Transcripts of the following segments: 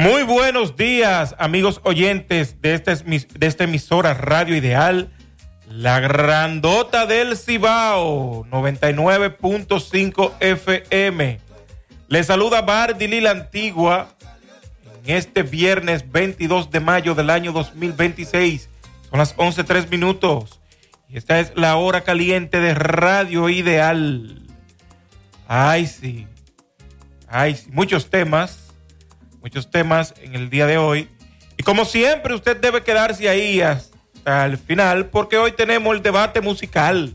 Muy buenos días, amigos oyentes de esta emisora Radio Ideal, la grandota del Cibao, 99.5 FM. Les saluda Bardi la Antigua en este viernes 22 de mayo del año 2026. Son las 11:03 y esta es la hora caliente de Radio Ideal. Ay, sí. Muchos temas en el día de hoy. Y como siempre, usted debe quedarse ahí hasta el final, porque hoy tenemos el debate musical.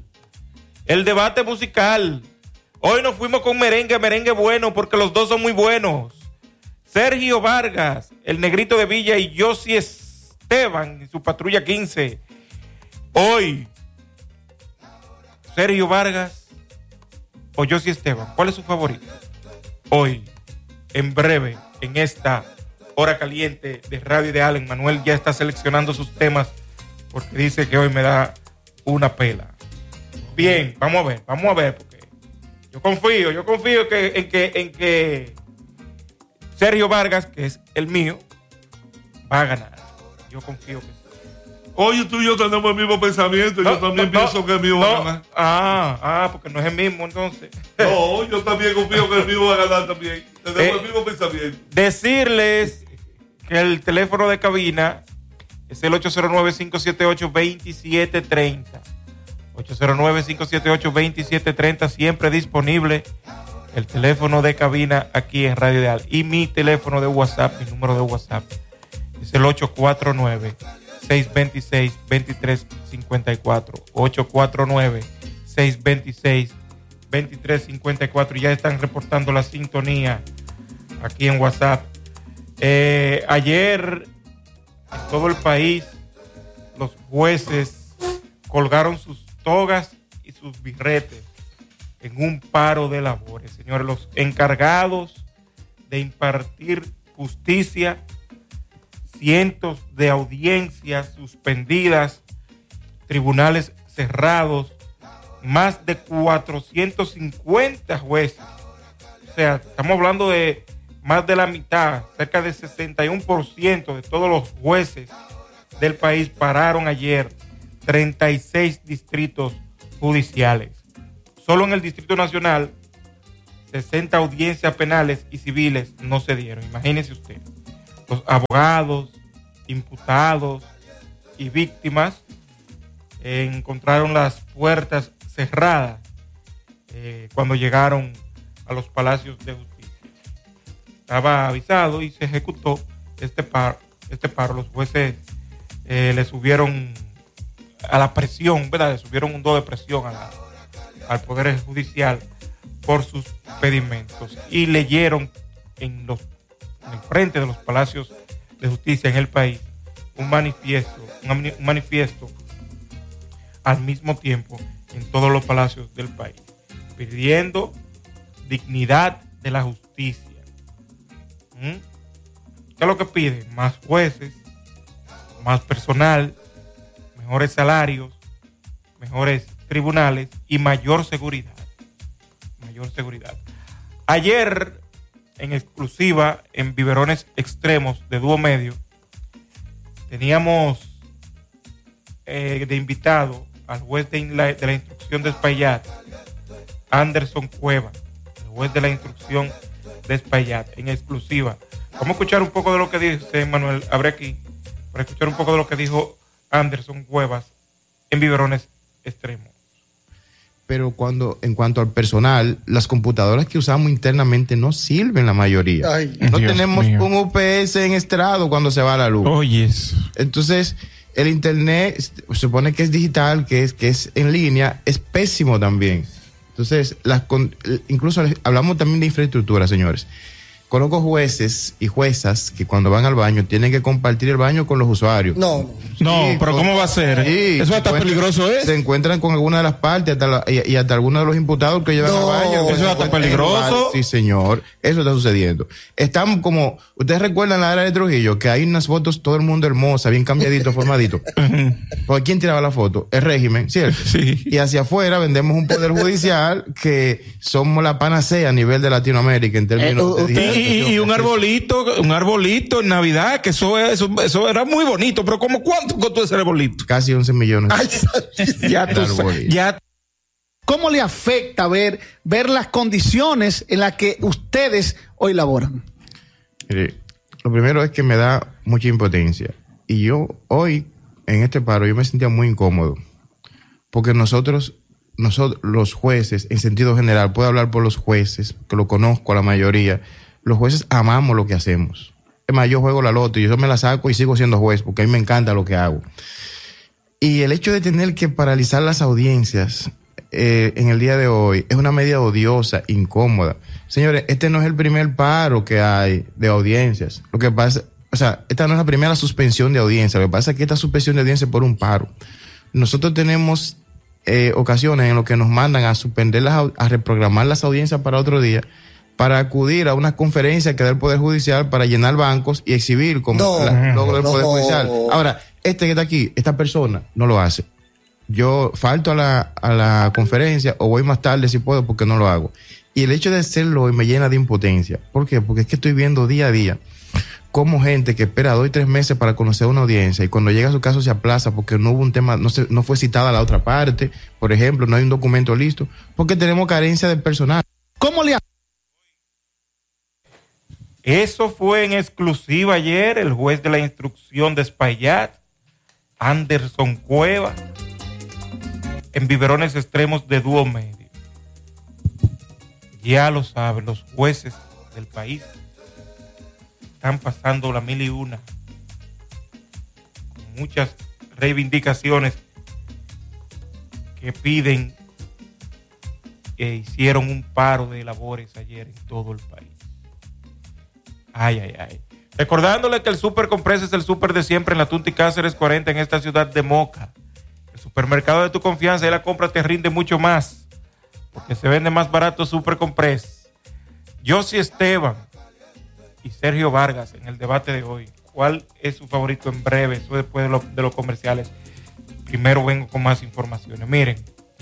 Hoy nos fuimos con merengue bueno, porque los dos son muy buenos. Sergio Vargas, el Negrito de Villa, y Yossi Esteban y su Patrulla 15. Hoy, Sergio Vargas o Yossi Esteban, ¿cuál es su favorito? Hoy, en breve, en esta hora caliente de Radio Ideal, Manuel ya está seleccionando sus temas porque dice que hoy me da una pela. Bien, vamos a ver, porque yo confío en que Sergio Vargas, que es el mío, va a ganar. Yo confío que sí. Oye, tú y yo tenemos el mismo pensamiento. Yo también pienso que el mío va a ganar. Porque no es el mismo, entonces. No, yo también confío que el mío va a ganar también. Tenemos el mismo pensamiento. Decirles que el teléfono de cabina es el 809-578-2730. 809-578-2730, siempre disponible el teléfono de cabina aquí en Radio Ideal. Y mi teléfono de WhatsApp, mi número de WhatsApp, es el 849-626-2354. 849-626-2354. Ya están reportando la sintonía aquí en WhatsApp. Ayer en todo el país los jueces colgaron sus togas y sus birretes en un paro de labores. Señores, los encargados de impartir justicia, cientos de audiencias suspendidas, tribunales cerrados, más de 450 jueces. O sea, estamos hablando de más de la mitad, cerca de 61% de todos los jueces del país pararon ayer 36 distritos judiciales. Solo en el Distrito Nacional, 60 audiencias penales y civiles no se dieron. Imagínense usted. Los abogados, imputados y víctimas encontraron las puertas cerradas cuando llegaron a los palacios de justicia. Estaba avisado y se ejecutó este paro. Los jueces le subieron a la presión, ¿verdad? Le subieron un 2 de presión al Poder Judicial por sus pedimentos y leyeron en el frente de los palacios de justicia en el país un manifiesto al mismo tiempo en todos los palacios del país, pidiendo dignidad de la justicia. ¿Qué es lo que piden? Más jueces, más personal, mejores salarios, mejores tribunales y mayor seguridad. Ayer, en exclusiva, en Biberones Extremos de Dúo Medio, teníamos de invitado al juez de la instrucción de Espaillat, Anderson Cueva, el juez de la instrucción de Espaillat, en exclusiva. Vamos a escuchar un poco de lo que dice Manuel. Abre aquí para escuchar un poco de lo que dijo Anderson Cuevas en Biberones Extremos. Pero en cuanto al personal, las computadoras que usamos internamente no sirven la mayoría. No Dios tenemos mío. Un UPS en estrado cuando se va la luz. Oyes. Entonces, el internet se supone que es digital, que es en línea, es pésimo también. Entonces, incluso hablamos también de infraestructura, señores. Conozco jueces y juezas que cuando van al baño tienen que compartir el baño con los usuarios. No, pero ¿cómo va a ser? Sí, eso está peligroso, ¿eh? Se encuentran con alguna de las partes y hasta algunos de los imputados que llevan al baño. Eso está peligroso. Sí, señor. Eso está sucediendo. Estamos como, ustedes recuerdan la era de Trujillo, que hay unas fotos todo el mundo hermosa, bien cambiadito, formadito. ¿Por quién tiraba la foto? El régimen, ¿cierto? Sí. Y hacia afuera vendemos un poder judicial que somos la panacea a nivel de Latinoamérica en términos de Y un arbolito en Navidad, que eso era muy bonito, pero ¿cuánto costó ese arbolito? Casi 11 millones. ¿Cómo le afecta ver las condiciones en las que ustedes hoy laboran? Mire, lo primero es que me da mucha impotencia. Y yo hoy, en este paro, yo me sentía muy incómodo. Porque nosotros, los jueces, en sentido general, puedo hablar por los jueces, que lo conozco a la mayoría, los jueces amamos lo que hacemos. Es más, yo juego la loto y yo me la saco y sigo siendo juez, porque a mí me encanta lo que hago. Y el hecho de tener que paralizar las audiencias en el día de hoy es una medida odiosa, incómoda. Señores, este no es el primer paro que hay de audiencias. Lo que pasa, esta no es la primera suspensión de audiencia. Lo que pasa es que esta suspensión de audiencia es por un paro. Nosotros tenemos ocasiones en las que nos mandan a suspender a reprogramar las audiencias para otro día, para acudir a una conferencia que da el Poder Judicial para llenar bancos y exhibir como logro del Poder Judicial. Ahora, que está aquí, esta persona no lo hace. Yo falto a la conferencia o voy más tarde si puedo porque no lo hago. Y el hecho de hacerlo hoy me llena de impotencia. ¿Por qué? Porque es que estoy viendo día a día como gente que espera 2 y 3 meses para conocer una audiencia y cuando llega a su caso se aplaza porque no hubo un tema, no fue citada la otra parte, por ejemplo, no hay un documento listo, porque tenemos carencia de personal. ¿Cómo le Eso fue en exclusiva ayer el juez de la instrucción de Espaillat, Anderson Cueva, en biberones extremos de dúo medio. Ya lo saben, los jueces del país están pasando la 1001 con muchas reivindicaciones que piden, que hicieron un paro de labores ayer en todo el país. Ay. Recordándole que el Super Compresa es el súper de siempre en la Tunti Cáceres 40 en esta ciudad de Moca. El supermercado de tu confianza y la compra te rinde mucho más porque se vende más barato Super Compresa. Josie Esteban y Sergio Vargas en el debate de hoy. ¿Cuál es su favorito en breve? Eso después de los comerciales. Primero vengo con más informaciones. Miren,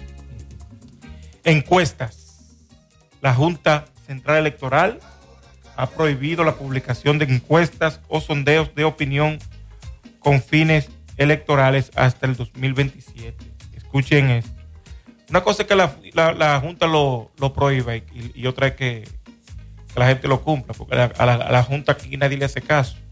encuestas. La Junta Central Electoral ha prohibido la publicación de encuestas o sondeos de opinión con fines electorales hasta el 2027. Escuchen esto. Una cosa es que la Junta lo prohíbe y otra es que la gente lo cumpla, porque a la Junta aquí nadie le hace caso.